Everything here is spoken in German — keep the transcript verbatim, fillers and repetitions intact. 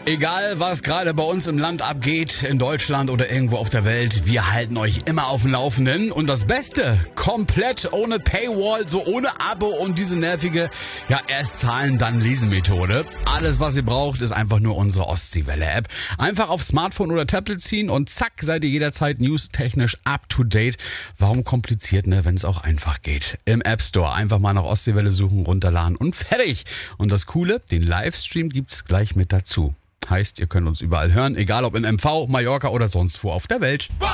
Egal, was gerade bei uns im Land abgeht, in Deutschland oder irgendwo auf der Welt, wir halten euch immer auf dem Laufenden. Und das Beste, komplett ohne Paywall, so ohne Abo und diese nervige, ja, erst zahlen, dann lesen Methode. Alles, was ihr braucht, ist einfach nur unsere Ostseewelle-App. Einfach auf Smartphone oder Tablet ziehen und zack, seid ihr jederzeit newstechnisch up to date. Warum kompliziert, ne, wenn es auch einfach geht? Im App Store einfach mal nach Ostseewelle suchen, runterladen und fertig. Und das Coole, den Livestream gibt's gleich mit dazu. Heißt, ihr könnt uns überall hören, egal ob in M V, Mallorca oder sonst wo auf der Welt.